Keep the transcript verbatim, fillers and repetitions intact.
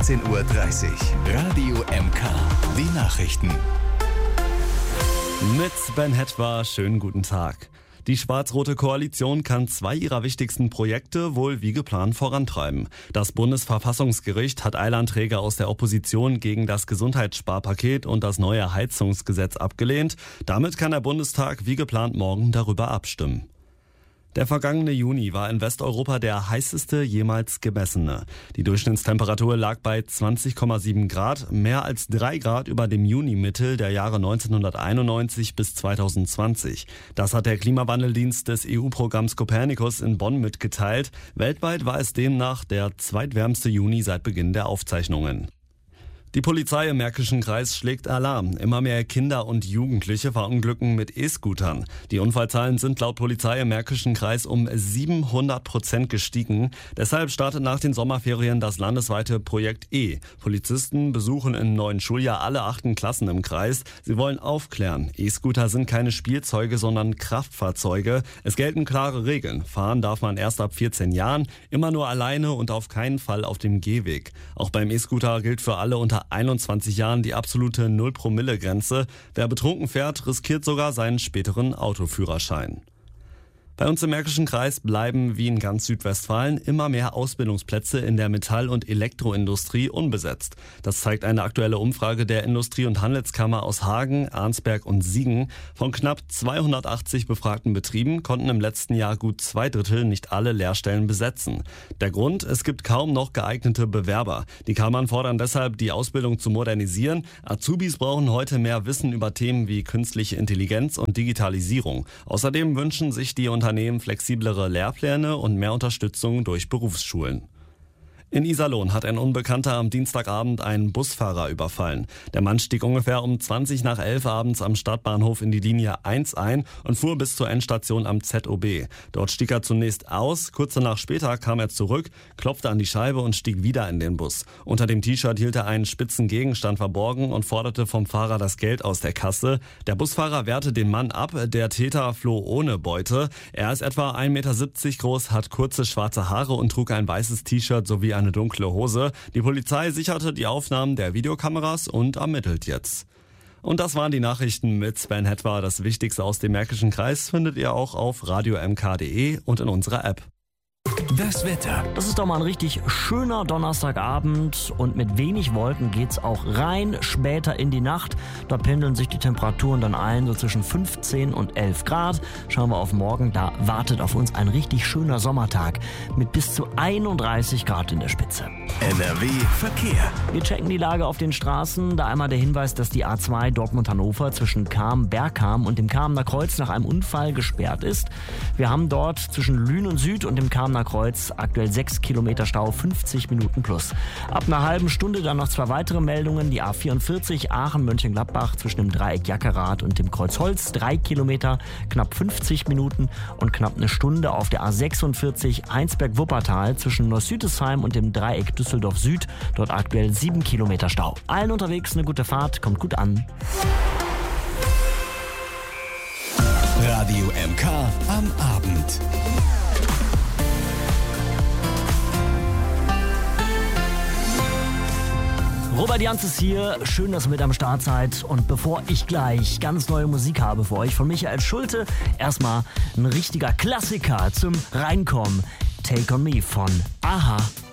sechzehn Uhr dreißig. Radio M K. Die Nachrichten. Mit Ben Hetwa, schönen guten Tag. Die schwarz-rote Koalition kann zwei ihrer wichtigsten Projekte wohl wie geplant vorantreiben. Das Bundesverfassungsgericht hat Eilanträge aus der Opposition gegen das Gesundheitssparpaket und das neue Heizungsgesetz abgelehnt. Damit kann der Bundestag wie geplant morgen darüber abstimmen. Der vergangene Juni war in Westeuropa der heißeste jemals gemessene. Die Durchschnittstemperatur lag bei zwanzig Komma sieben Grad, mehr als drei Grad über dem Junimittel der Jahre neunzehnhunderteinundneunzig bis zweitausendzwanzig. Das hat der Klimawandeldienst des E U-Programms Copernicus in Bonn mitgeteilt. Weltweit war es demnach der zweitwärmste Juni seit Beginn der Aufzeichnungen. Die Polizei im Märkischen Kreis schlägt Alarm. Immer mehr Kinder und Jugendliche verunglücken mit E-Scootern. Die Unfallzahlen sind laut Polizei im Märkischen Kreis um siebenhundert Prozent gestiegen. Deshalb startet nach den Sommerferien das landesweite Projekt E. Polizisten besuchen im neuen Schuljahr alle achten Klassen im Kreis. Sie wollen aufklären. E-Scooter sind keine Spielzeuge, sondern Kraftfahrzeuge. Es gelten klare Regeln. Fahren darf man erst ab vierzehn Jahren, immer nur alleine und auf keinen Fall auf dem Gehweg. Auch beim E-Scooter gilt für alle unter einundzwanzig Jahren die absolute Null-Promille-Grenze. Wer betrunken fährt, riskiert sogar seinen späteren Autoführerschein. Bei uns im Märkischen Kreis bleiben, wie in ganz Südwestfalen, immer mehr Ausbildungsplätze in der Metall- und Elektroindustrie unbesetzt. Das zeigt eine aktuelle Umfrage der Industrie- und Handelskammer aus Hagen, Arnsberg und Siegen. Von knapp zweihundertachtzig befragten Betrieben konnten im letzten Jahr gut zwei Drittel nicht alle Lehrstellen besetzen. Der Grund? Es gibt kaum noch geeignete Bewerber. Die Kammern fordern deshalb, die Ausbildung zu modernisieren. Azubis brauchen heute mehr Wissen über Themen wie künstliche Intelligenz und Digitalisierung. Außerdem wünschen sich die Unternehmen Unternehmen flexiblere Lehrpläne und mehr Unterstützung durch Berufsschulen. In Iserlohn hat ein Unbekannter am Dienstagabend einen Busfahrer überfallen. Der Mann stieg ungefähr um zwanzig nach elf abends am Stadtbahnhof in die Linie eins ein und fuhr bis zur Endstation am Z O B. Dort stieg er zunächst aus, kurz danach später kam er zurück, klopfte an die Scheibe und stieg wieder in den Bus. Unter dem T-Shirt hielt er einen spitzen Gegenstand verborgen und forderte vom Fahrer das Geld aus der Kasse. Der Busfahrer wehrte den Mann ab, der Täter floh ohne Beute. Er ist etwa ein Meter siebzig groß, hat kurze schwarze Haare und trug ein weißes T-Shirt sowie eine dunkle Hose. Die Polizei sicherte die Aufnahmen der Videokameras und ermittelt jetzt. Und das waren die Nachrichten mit Sven Hetwa. Das Wichtigste aus dem Märkischen Kreis findet ihr auch auf radio m k punkt d e und in unserer App. Das Wetter. Das ist doch mal ein richtig schöner Donnerstagabend und mit wenig Wolken geht's auch rein später in die Nacht. Da pendeln sich die Temperaturen dann ein, so zwischen fünfzehn und elf Grad. Schauen wir auf morgen, da wartet auf uns ein richtig schöner Sommertag mit bis zu einunddreißig Grad in der Spitze. N R W Verkehr. Wir checken die Lage auf den Straßen. Da einmal der Hinweis, dass die A zwei Dortmund-Hannover zwischen Cham, Bergcham und dem Kamener Kreuz nach einem Unfall gesperrt ist. Wir haben dort zwischen Lünen Süd und dem Kamener Kreuz aktuell sechs Kilometer Stau, fünfzig Minuten plus. Ab einer halben Stunde dann noch zwei weitere Meldungen. Die A vierundvierzig Aachen-Mönchengladbach zwischen dem Dreieck Jackerath und dem Kreuz Holz, drei Kilometer, knapp fünfzig Minuten und knapp eine Stunde auf der A sechsundvierzig Heinsberg-Wuppertal zwischen Neuss-Südesheim und dem Dreieck Düsseldorf Süd. Dort aktuell sieben Kilometer Stau. Allen unterwegs eine gute Fahrt, kommt gut an. Radio M K am Abend. Robert Janz ist hier, schön, dass ihr mit am Start seid. Und bevor ich gleich ganz neue Musik habe für euch von Michael Schulte, erstmal ein richtiger Klassiker zum Reinkommen. Take on Me von Aha.